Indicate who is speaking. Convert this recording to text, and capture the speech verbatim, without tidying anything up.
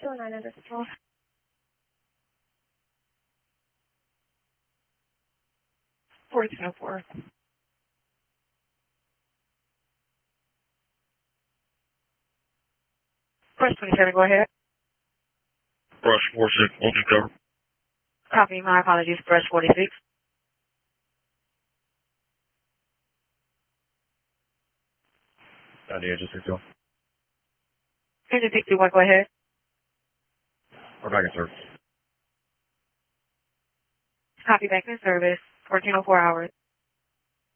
Speaker 1: two nine under control. fourteen oh four. Brush twenty-seven, go ahead.
Speaker 2: Brush forty-six, won't you cover?
Speaker 1: Copy, my apologies. Brush forty-six.
Speaker 2: ninety, just six oh.
Speaker 1: Engine sixty-one, go ahead.
Speaker 2: We're back in service.
Speaker 1: Copy, back in service. fourteen oh four hours.